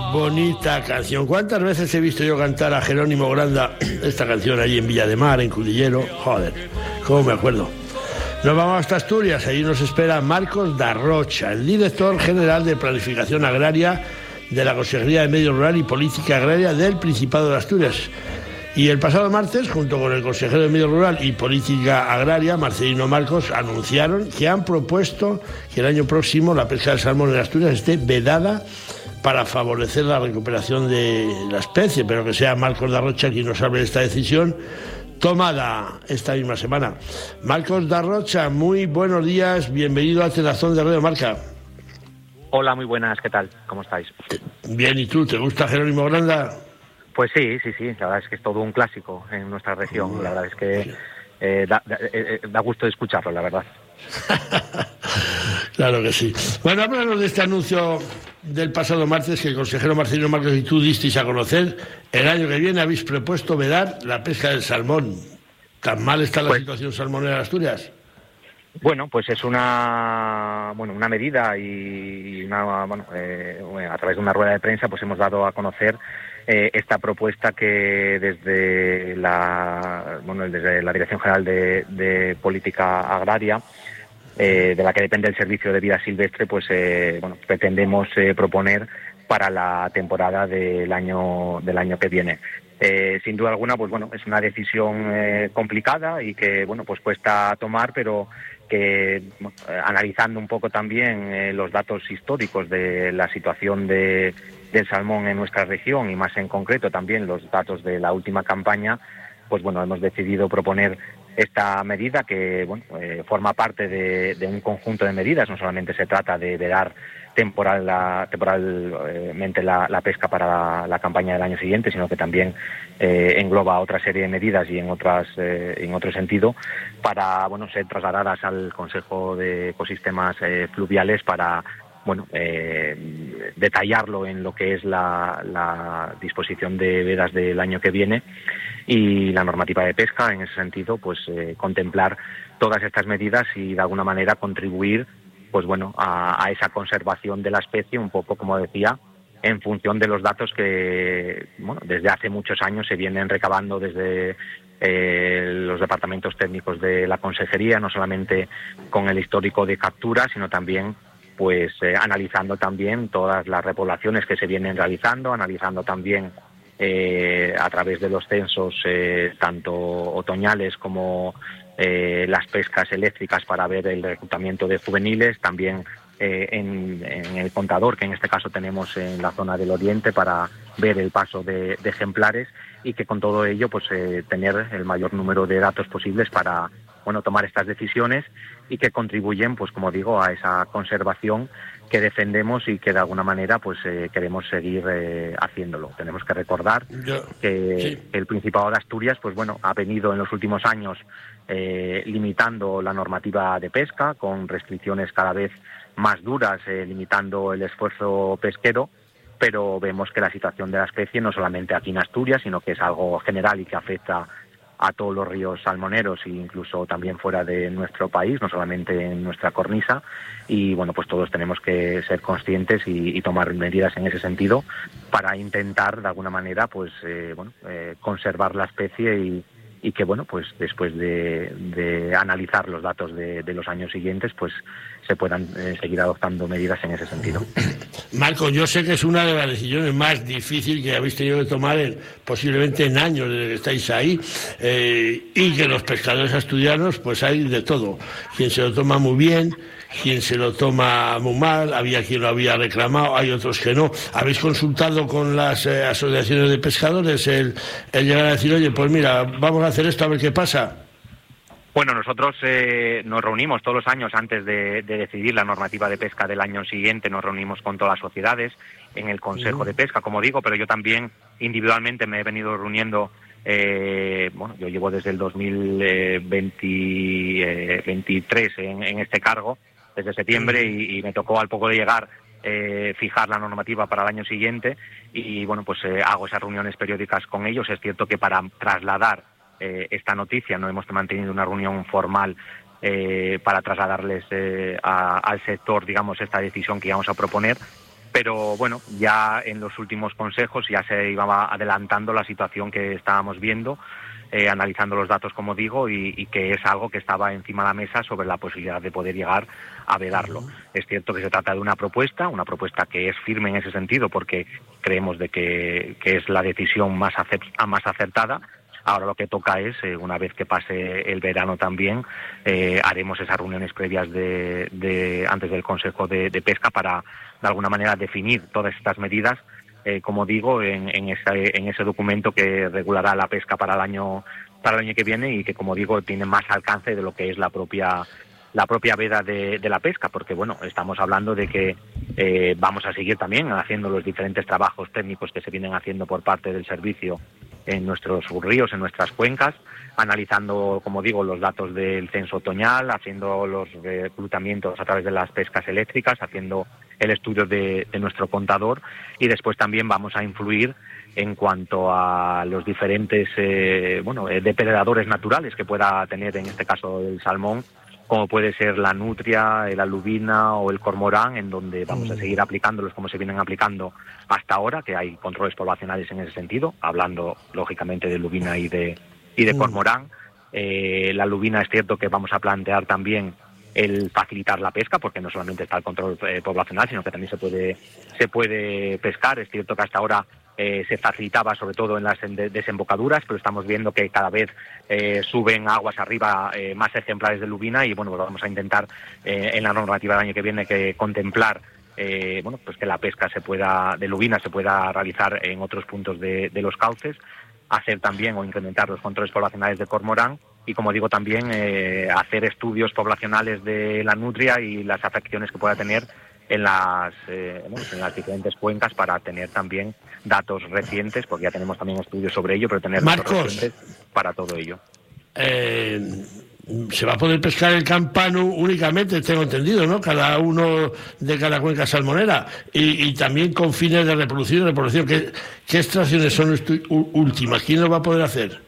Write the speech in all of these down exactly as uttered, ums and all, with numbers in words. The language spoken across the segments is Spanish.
bonita canción. ¿Cuántas veces he visto yo cantar a Jerónimo Granda esta canción allí en Villa de Mar, en Cudillero? Joder, cómo me acuerdo. Nos vamos hasta Asturias, allí nos espera Marcos Darrocha, el director general de Planificación Agraria de la Consejería de Medio Rural y Política Agraria del Principado de Asturias. Y el pasado martes, junto con el consejero de Medio Rural y Política Agraria, Marcelino Marcos, anunciaron que han propuesto que el año próximo la pesca del salmón en Asturias esté vedada para favorecer la recuperación de la especie, pero que sea Marcos Darrocha quien nos hable de esta decisión tomada esta misma semana. Marcos Darrocha, muy buenos días, bienvenido a Tenazón de Radio Marca. Hola, muy buenas, ¿qué tal? ¿Cómo estáis? Bien, ¿y tú? ¿Te gusta Jerónimo Granda? Pues sí, sí, sí, la verdad es que es todo un clásico en nuestra región, la verdad es que eh, da, da, eh, da gusto de escucharlo, la verdad. Claro que sí. Bueno, háblanos de este anuncio del pasado martes que el consejero Marcelino Marcos y tú disteis a conocer. El año que viene habéis propuesto vedar la pesca del salmón. ¿Tan mal está la pues, situación salmonera en Asturias? Bueno, pues es una bueno una medida y una, bueno, eh, a través de una rueda de prensa pues hemos dado a conocer Eh, esta propuesta que desde la bueno desde la Dirección General de, de Política Agraria, eh, de la que depende el Servicio de Vida Silvestre, pues eh, bueno pretendemos eh, proponer para la temporada del año del año que viene. Eh, sin duda alguna, pues bueno, es una decisión eh, complicada y que bueno pues cuesta tomar, pero que bueno, eh, analizando un poco también eh, los datos históricos de la situación de del salmón en nuestra región y más en concreto también los datos de la última campaña, pues bueno, hemos decidido proponer esta medida que bueno eh, forma parte de, de un conjunto de medidas. No solamente se trata de vedar temporal la, temporalmente la, la pesca para la, la campaña del año siguiente, sino que también eh, engloba otra serie de medidas y en otras eh, en otro sentido para bueno ser trasladadas al Consejo de Ecosistemas eh, Fluviales para bueno, eh, detallarlo en lo que es la, la disposición de vedas del año que viene y la normativa de pesca. En ese sentido, pues eh, contemplar todas estas medidas y de alguna manera contribuir, pues bueno, a, a esa conservación de la especie, un poco como decía, en función de los datos que, bueno, desde hace muchos años se vienen recabando desde eh, los departamentos técnicos de la Consejería, no solamente con el histórico de captura, sino también pues eh, analizando también todas las repoblaciones que se vienen realizando, analizando también eh, a través de los censos eh, tanto otoñales como eh, las pescas eléctricas para ver el reclutamiento de juveniles, también eh, en, en el contador que en este caso tenemos en la zona del oriente para ver el paso de, de ejemplares y que con todo ello pues eh, tener el mayor número de datos posibles para bueno tomar estas decisiones y que contribuyen, pues como digo, a esa conservación que defendemos y que de alguna manera pues eh, queremos seguir eh, haciéndolo. Tenemos que recordar Yo, que sí. el Principado de Asturias pues bueno ha venido en los últimos años eh, limitando la normativa de pesca con restricciones cada vez más duras, eh, limitando el esfuerzo pesquero, pero vemos que la situación de la especie no solamente aquí en Asturias, sino que es algo general y que afecta a todos los ríos salmoneros e incluso también fuera de nuestro país, no solamente en nuestra cornisa, y bueno, pues todos tenemos que ser conscientes y, y tomar medidas en ese sentido para intentar de alguna manera pues eh, bueno eh, conservar la especie y, y que bueno pues después de, de analizar los datos de, de los años siguientes pues se puedan eh, seguir adoptando medidas en ese sentido. Marco, yo sé que es una de las decisiones más difíciles que habéis tenido que tomar en, posiblemente en años desde que estáis ahí, eh, y que los pescadores asturianos pues hay de todo, quien se lo toma muy bien, quien se lo toma muy mal, había quien lo había reclamado, hay otros que no. ¿Habéis consultado con las eh, asociaciones de pescadores el, el llegar a decir, oye, pues mira, vamos a hacer esto a ver qué pasa? Bueno, nosotros eh, nos reunimos todos los años antes de, de decidir la normativa de pesca del año siguiente, nos reunimos con todas las sociedades en el Consejo de Pesca, como digo, pero yo también individualmente me he venido reuniendo, eh, bueno, yo llevo desde el dos mil veintitrés en, en este cargo, desde septiembre, y, y me tocó al poco de llegar eh, fijar la normativa para el año siguiente y, bueno, pues eh, hago esas reuniones periódicas con ellos. Es cierto que para trasladar Eh, esta noticia no hemos mantenido una reunión formal eh, para trasladarles eh, a, al sector, digamos, esta decisión que íbamos a proponer, pero bueno, ya en los últimos consejos ya se iba adelantando la situación que estábamos viendo, eh, analizando los datos, como digo, y, y que es algo que estaba encima de la mesa sobre la posibilidad de poder llegar a vedarlo. Uh-huh. Es cierto que se trata de una propuesta, una propuesta que es firme en ese sentido, porque creemos de que, que es la decisión más, acep- más acertada. Ahora lo que toca es, eh, una vez que pase el verano también, eh, haremos esas reuniones previas de, de antes del Consejo de, de Pesca para, de alguna manera, definir todas estas medidas, eh, como digo, en, en, ese, en ese documento que regulará la pesca para el año para el año que viene y que, como digo, tiene más alcance de lo que es la propia la propia veda de, de la pesca, porque bueno, estamos hablando de que eh, vamos a seguir también haciendo los diferentes trabajos técnicos que se vienen haciendo por parte del servicio en nuestros ríos, en nuestras cuencas, analizando, como digo, los datos del censo otoñal, haciendo los reclutamientos a través de las pescas eléctricas, haciendo el estudio de, de nuestro contador, y después también vamos a influir en cuanto a los diferentes eh, bueno, eh, depredadores naturales que pueda tener, en este caso el salmón, como puede ser la nutria, la lubina o el cormorán, en donde vamos a seguir aplicándolos como se vienen aplicando hasta ahora, que hay controles poblacionales en ese sentido, hablando lógicamente de lubina y de y de cormorán. Eh, la lubina es cierto que vamos a plantear también el facilitar la pesca, porque no solamente está el control eh, poblacional, sino que también se puede se puede pescar. Es cierto que hasta ahora Eh, se facilitaba sobre todo en las desembocaduras, pero estamos viendo que cada vez eh, suben aguas arriba eh, más ejemplares de lubina y bueno, pues vamos a intentar eh, en la normativa del año que viene que contemplar eh, bueno, pues que la pesca se pueda de lubina se pueda realizar en otros puntos de, de los cauces, hacer también o incrementar los controles poblacionales de cormorán y, como digo, también eh, hacer estudios poblacionales de la nutria y las afecciones que pueda tener en las eh, bueno, en las diferentes cuencas, para tener también datos recientes, porque ya tenemos también estudios sobre ello, pero tener Marcos, datos recientes para todo ello. Eh, se va a poder pescar el campano únicamente, tengo entendido, ¿no? Cada uno de cada cuenca salmonera y, y también con fines de reproducción y reproducción. ¿Qué, qué extracciones son últimas? ¿Quién lo va a poder hacer?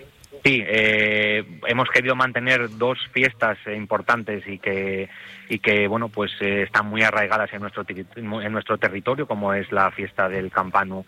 Sí, eh, hemos querido mantener dos fiestas eh, importantes y que y que bueno pues eh, están muy arraigadas en nuestro en nuestro territorio, como es la fiesta del campano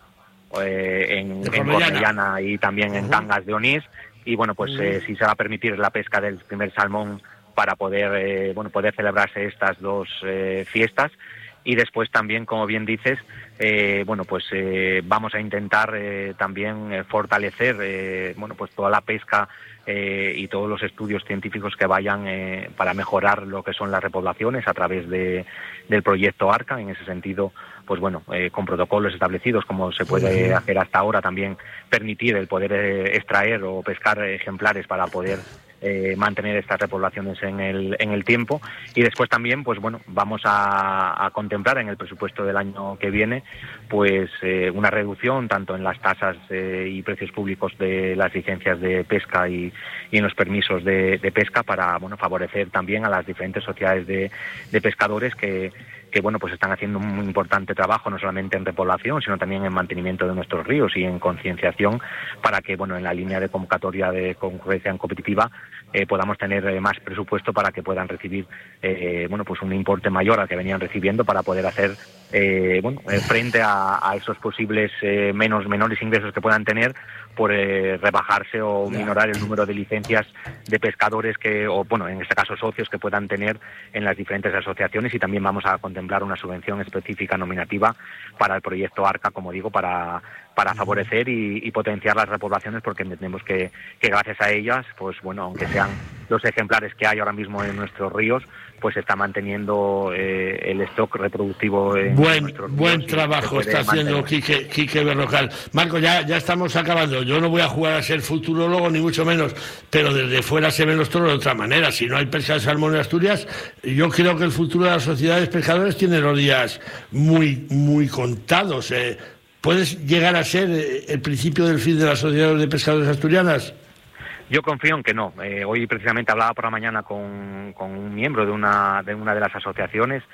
eh, en, en Cornellana y también uh-huh. en Cangas de Onís, y bueno pues uh-huh. eh, si se va a permitir la pesca del primer salmón para poder eh, bueno poder celebrarse estas dos eh, fiestas. Y después también, como bien dices, eh, bueno, pues eh, vamos a intentar eh, también eh, fortalecer eh, bueno, pues toda la pesca eh, y todos los estudios científicos que vayan eh, para mejorar lo que son las repoblaciones a través de, del proyecto ARCA. En ese sentido, pues bueno, eh, con protocolos establecidos, como se puede uh-huh. hacer hasta ahora, también permitir el poder eh, extraer o pescar ejemplares para poder Eh, mantener estas repoblaciones en el en el tiempo. Y después también, pues bueno, vamos a, a contemplar en el presupuesto del año que viene pues eh, una reducción tanto en las tasas eh, y precios públicos de las licencias de pesca y, y en los permisos de, de pesca, para bueno favorecer también a las diferentes sociedades de, de pescadores que que bueno pues están haciendo un muy importante trabajo, no solamente en repoblación, sino también en mantenimiento de nuestros ríos y en concienciación, para que bueno en la línea de convocatoria de concurrencia competitiva eh, podamos tener eh, más presupuesto para que puedan recibir eh, bueno pues un importe mayor al que venían recibiendo, para poder hacer eh, bueno eh, frente a, a esos posibles eh, menos menores ingresos que puedan tener por eh, rebajarse o minorar el número de licencias de pescadores que, o bueno, en este caso socios, que puedan tener en las diferentes asociaciones. Y también vamos a contemplar una subvención específica nominativa para el proyecto ARCA, como digo, para para favorecer y, y potenciar las repoblaciones, porque entendemos que, que gracias a ellas, pues bueno, aunque sean los ejemplares que hay ahora mismo en nuestros ríos, pues se está manteniendo eh, el stock reproductivo en buen, nuestros ríos. Buen trabajo está haciendo Quique, Quique Berrocal. Marco, ya, ya estamos acabando. Yo no voy a jugar a ser futurólogo, ni mucho menos, pero desde fuera se ven los toros de otra manera. Si no hay pesca de salmón en Asturias, yo creo que el futuro de las sociedades pescadores tiene los días muy, muy contados. Eh. ¿Puedes llegar a ser el principio del fin de las sociedades de pescadores asturianas? Yo confío en que no. Eh, hoy precisamente hablaba por la mañana con, con un miembro de una de una de las asociaciones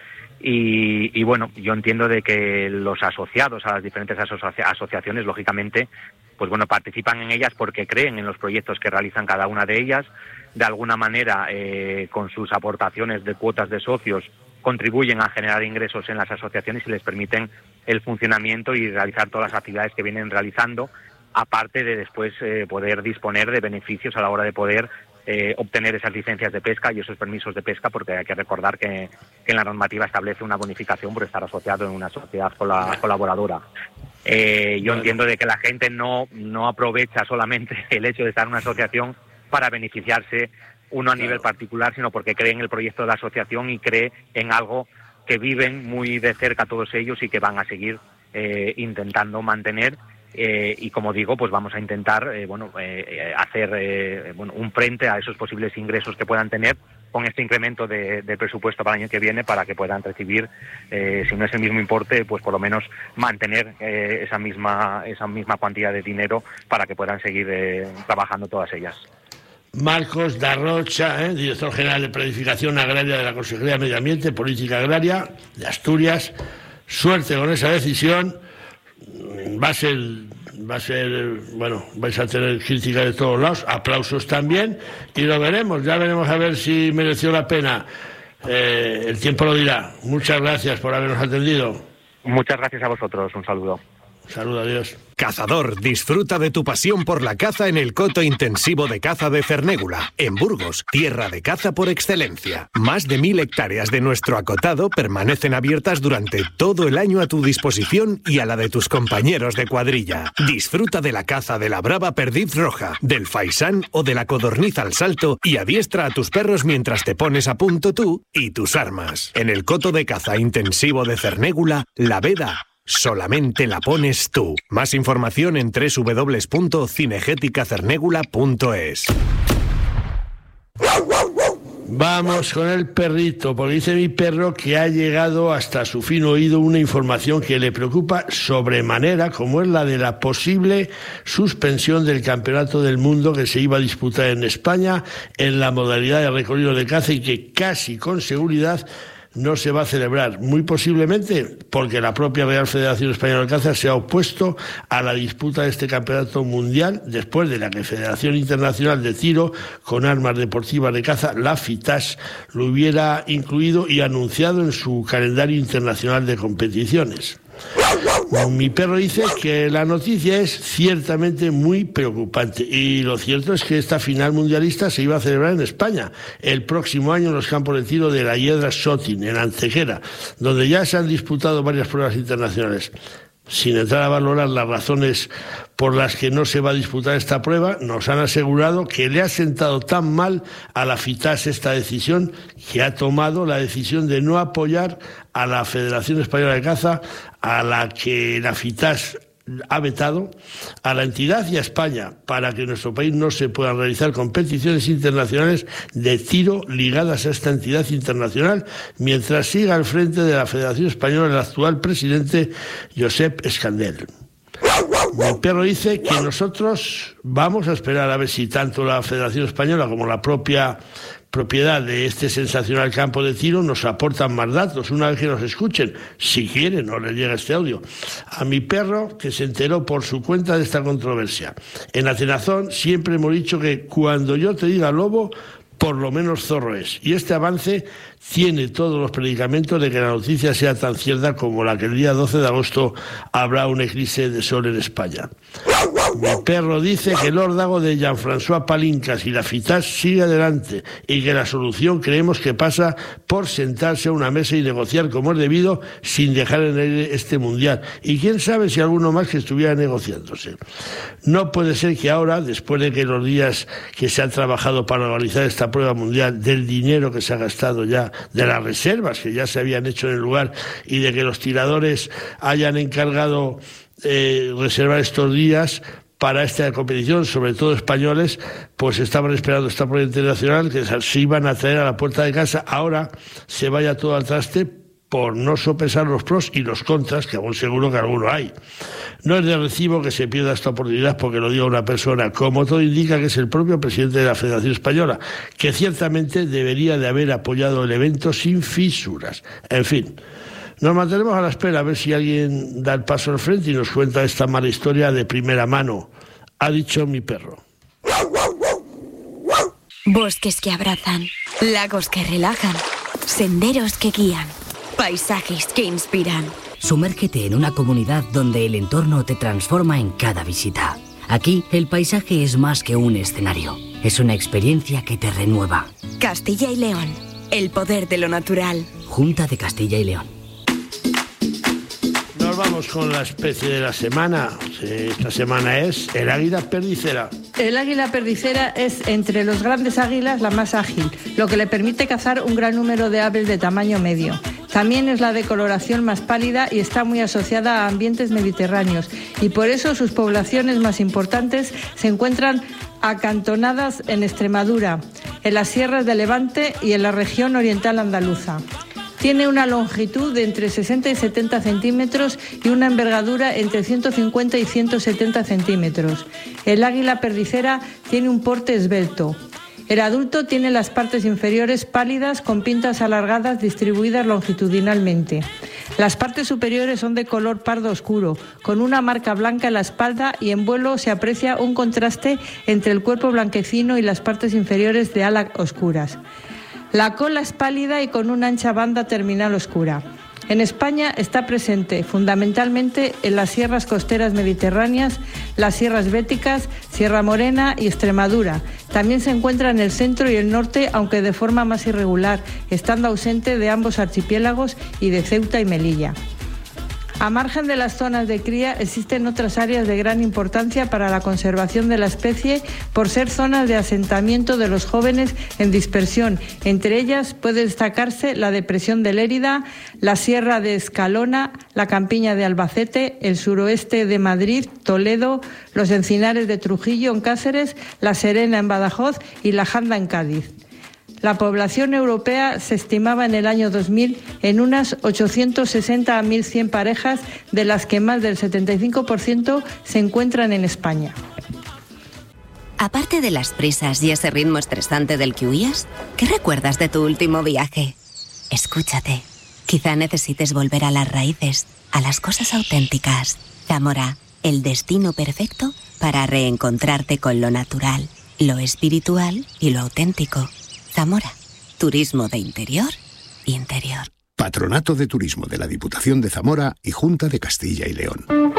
y, y bueno, yo entiendo de que los asociados a las diferentes asocia- asociaciones, lógicamente, pues bueno, participan en ellas porque creen en los proyectos que realizan cada una de ellas. De alguna manera, eh, con sus aportaciones de cuotas de socios, contribuyen a generar ingresos en las asociaciones y les permiten el funcionamiento y realizar todas las actividades que vienen realizando, aparte de después eh, poder disponer de beneficios a la hora de poder eh, obtener esas licencias de pesca y esos permisos de pesca, porque hay que recordar que, que en la normativa establece una bonificación por estar asociado en una sociedad colaboradora. Eh, yo entiendo de que la gente no, no aprovecha solamente el hecho de estar en una asociación para beneficiarse uno a claro. nivel particular, sino porque cree en el proyecto de la asociación y cree en algo que viven muy de cerca todos ellos y que van a seguir eh, intentando mantener. Eh, y como digo, pues vamos a intentar eh, bueno eh, hacer eh, bueno, un frente a esos posibles ingresos que puedan tener con este incremento de, de presupuesto para el año que viene, para que puedan recibir, eh, si no es el mismo importe, pues por lo menos mantener eh, esa misma esa misma cuantía de dinero para que puedan seguir eh, trabajando todas ellas. Marcos Darrocha, ¿eh? director general de Planificación Agraria de la Consejería de Medio Ambiente, Política Agraria de Asturias. Suerte con esa decisión. Va a ser, va a ser, bueno, vais a tener críticas de todos lados, aplausos también, y lo veremos, ya veremos a ver si mereció la pena. Eh, el tiempo lo dirá. Muchas gracias por habernos atendido. Muchas gracias a vosotros, un saludo. Saludos, adiós. Cazador, disfruta de tu pasión por la caza en el coto intensivo de caza de Cernégula, en Burgos, tierra de caza por excelencia. Más de mil hectáreas de nuestro acotado permanecen abiertas durante todo el año a tu disposición y a la de tus compañeros de cuadrilla. Disfruta de la caza de la brava perdiz roja, del faisán o de la codorniz al salto y adiestra a tus perros mientras te pones a punto tú y tus armas. En el coto de caza intensivo de Cernégula, la veda solamente la pones tú. Más información en doble u doble u doble u punto cinegética cernégula punto es. Vamos con el perrito, porque dice mi perro que ha llegado hasta su fino oído una información que le preocupa sobremanera, como es la de la posible suspensión del Campeonato del Mundo que se iba a disputar en España en la modalidad de recorrido de caza y que casi con seguridad no se va a celebrar, muy posiblemente porque la propia Real Federación Española de Caza se ha opuesto a la disputa de este campeonato mundial después de la que Federación Internacional de Tiro con Armas Deportivas de Caza, la FITAS, lo hubiera incluido y anunciado en su calendario internacional de competiciones. Mi perro dice que la noticia es ciertamente muy preocupante y lo cierto es que esta final mundialista se iba a celebrar en España el próximo año en los campos de tiro de la Hiedra Sotin, en Antequera, donde ya se han disputado varias pruebas internacionales. Sin entrar a valorar las razones por las que no se va a disputar esta prueba, nos han asegurado que le ha sentado tan mal a la FITAS esta decisión que ha tomado la decisión de no apoyar a la Federación Española de Caza, a la que la FITAS ha vetado, a la entidad y a España, para que en nuestro país no se puedan realizar competiciones internacionales de tiro ligadas a esta entidad internacional, mientras siga al frente de la Federación Española el actual presidente Josep Escandel. Mi perro dice que nosotros vamos a esperar a ver si tanto la Federación Española como la propia propiedad de este sensacional campo de tiro nos aportan más datos una vez que nos escuchen, si quieren, no les llega este audio. A mi perro, que se enteró por su cuenta de esta controversia. En Atenazón siempre hemos dicho que cuando yo te diga lobo, por lo menos zorro es. Y este avance tiene todos los predicamentos de que la noticia sea tan cierta como la que el día doce de agosto habrá un eclipse de sol en España. Mi perro dice que el órdago de Jean-François Palincas y la FITAS sigue adelante y que la solución creemos que pasa por sentarse a una mesa y negociar como es debido sin dejar en el aire este mundial. Y quién sabe si alguno más que estuviera negociándose. No puede ser que ahora, después de que los días que se han trabajado para organizar esta prueba mundial, del dinero que se ha gastado ya, de las reservas que ya se habían hecho en el lugar y de que los tiradores hayan encargado eh, reservar estos días para esta competición, sobre todo españoles, pues estaban esperando esta prueba internacional que se iban a traer a la puerta de casa. Ahora se vaya todo al traste por no sopesar los pros y los contras, que aún seguro que alguno hay. No es de recibo que se pierda esta oportunidad porque lo diga una persona, como todo indica que es el propio presidente de la Federación Española, que ciertamente debería de haber apoyado el evento sin fisuras. En fin, nos mantenemos a la espera a ver si alguien da el paso al frente y nos cuenta esta mala historia de primera mano. Ha dicho mi perro. Bosques que abrazan, lagos que relajan, senderos que guían. Paisajes que inspiran. Sumérgete en una comunidad donde el entorno te transforma en cada visita. Aquí, el paisaje es más que un escenario. Es una experiencia que te renueva. Castilla y León. El poder de lo natural. Junta de Castilla y León. Nos vamos con la especie de la semana. Esta semana es el águila perdicera. El águila perdicera es, entre los grandes águilas, la más ágil, lo que le permite cazar un gran número de aves de tamaño medio. También es la de coloración más pálida y está muy asociada a ambientes mediterráneos, y por eso sus poblaciones más importantes se encuentran acantonadas en Extremadura, en las sierras de Levante y en la región oriental andaluza. Tiene una longitud de entre sesenta y setenta centímetros y una envergadura entre ciento cincuenta y ciento setenta centímetros. El águila perdicera tiene un porte esbelto. El adulto tiene las partes inferiores pálidas con pintas alargadas distribuidas longitudinalmente. Las partes superiores son de color pardo oscuro, con una marca blanca en la espalda, y en vuelo se aprecia un contraste entre el cuerpo blanquecino y las partes inferiores de ala oscuras. La cola es pálida y con una ancha banda terminal oscura. En España está presente fundamentalmente en las sierras costeras mediterráneas, las sierras béticas, Sierra Morena y Extremadura. También se encuentra en el centro y el norte, aunque de forma más irregular, estando ausente de ambos archipiélagos y de Ceuta y Melilla. A margen de las zonas de cría, existen otras áreas de gran importancia para la conservación de la especie por ser zonas de asentamiento de los jóvenes en dispersión. Entre ellas puede destacarse la depresión de Lérida, la Sierra de Escalona, la Campiña de Albacete, el suroeste de Madrid, Toledo, los encinares de Trujillo en Cáceres, la Serena en Badajoz y la Janda en Cádiz. La población europea se estimaba en el año dos mil en unas ochocientos sesenta a mil cien parejas, de las que más del setenta y cinco por ciento se encuentran en España. Aparte de las prisas y ese ritmo estresante del que huías, ¿qué recuerdas de tu último viaje? Escúchate. Quizá necesites volver a las raíces, a las cosas auténticas. Zamora, el destino perfecto para reencontrarte con lo natural, lo espiritual y lo auténtico. Zamora, turismo de interior, interior. Patronato de Turismo de la Diputación de Zamora y Junta de Castilla y León.